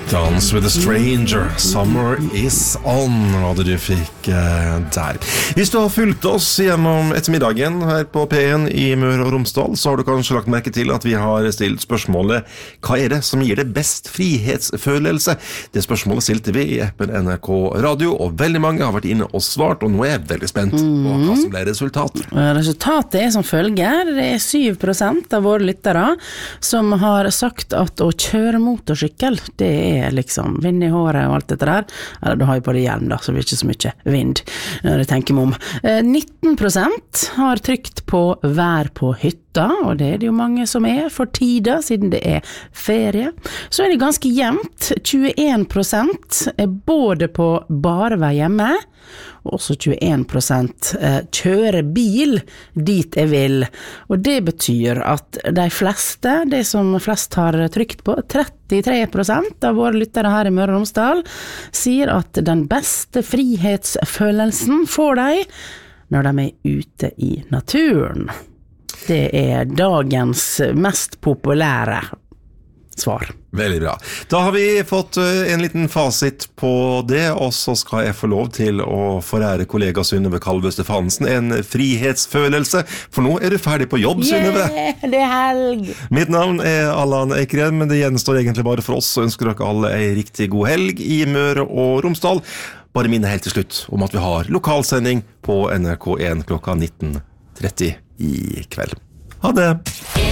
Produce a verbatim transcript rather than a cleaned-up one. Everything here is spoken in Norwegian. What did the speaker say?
Dance with a stranger, summer is on, hva det du fikk eh, der. Hvis du har fulgt oss gjennom ettermiddagen her på P en i Møre og Romsdal, så har du kanskje lagt merke til at vi har stilt spørsmålet hva er det som gir det best frihetsfølelse? Det spørsmålet stilte vi i appen N R K Radio, og veldig mange har vært inne og svart, og nå er jeg veldig spent på hva som ble resultatet. Resultatet er som følger. Det er syv prosent av våre lyttere som har sagt at å kjøre motorsykkel, det er liksom vind i håret og alt dette der. Eller du har jo på det hjelm da, så det blir ikke så mye vind når jeg tenker meg om. nitten prosent har trykt på vær på hytta, og det er det jo mange som er for tida, siden det er ferie. Så er det ganske jevnt. tjueen prosent er både på bare vær hjemme, og også tjueen prosent kjører bil dit jeg vil. Og det betyr at de fleste, det som flest har trykt på, trettitre prosent av våre lyttere her i Møre og Romsdal, sier at den beste frihetsfølelsen får de når de er ute i naturen. Det er dagens mest populære svar. Veldig bra. Da har vi fått en liten fasit på det, og så skal jeg få lov til å forære kollega Synnøve Kalvø Stefansen en frihetsfølelse, for nå er du ferdig på jobb, Synnøve. Yeah, det er helg! Mitt navn er Allan Eikrem, men det gjenstår egentlig bare for oss, og ønsker dere alle en riktig god helg i Møre og Romsdal. Bare minne helt til slutt om at vi har lokalsending på N R K en klokka nitten tretti i kveld. Ha det!